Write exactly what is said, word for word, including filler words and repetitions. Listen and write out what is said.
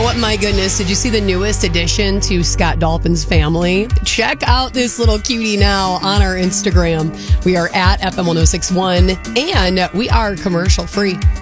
Oh my goodness. Did you see the newest addition to Scott Dolphin's family? Check out this little cutie now on our Instagram. We are at F M one oh six one and we are commercial free.